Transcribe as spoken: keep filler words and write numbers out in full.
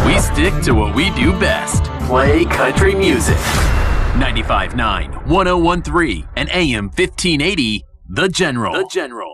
We stick to what we do best. Play country music. ninety-five point nine, one oh one point three, and A M fifteen eighty, The General. The General.